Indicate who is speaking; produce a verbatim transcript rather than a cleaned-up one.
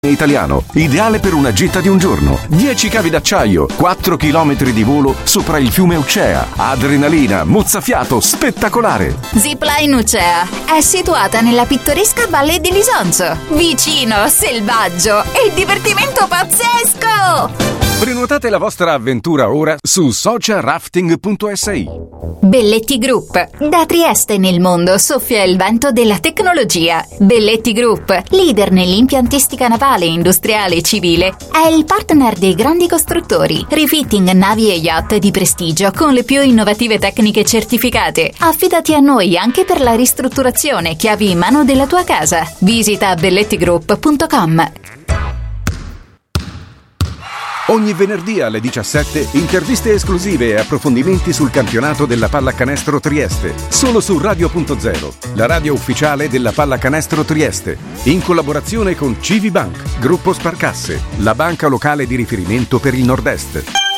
Speaker 1: italiano, ideale per una gita di un giorno. dieci cavi d'acciaio, quattro chilometri di volo sopra il fiume Ucea. Adrenalina, mozzafiato, spettacolare.
Speaker 2: Zipline Ucea è situata nella pittoresca Valle di Lisonzo. Vicino, selvaggio e divertimento pazzesco!
Speaker 1: Prenotate la vostra avventura ora su sociarafting punto es i.
Speaker 2: Belletti Group. Da Trieste nel mondo soffia il vento della tecnologia. Belletti Group, leader nell'impiantistica navale, industriale e civile, è il partner dei grandi costruttori. Refitting navi e yacht di prestigio con le più innovative tecniche certificate. Affidati a noi anche per la ristrutturazione, chiavi in mano della tua casa. Visita belletti group punto com.
Speaker 1: Ogni venerdì alle diciassette interviste esclusive e approfondimenti sul campionato della pallacanestro Trieste, solo su Radio Punto Zero, la radio ufficiale della pallacanestro Trieste, in collaborazione con Civibank, Gruppo Sparcasse, la banca locale di riferimento per il Nord-Est.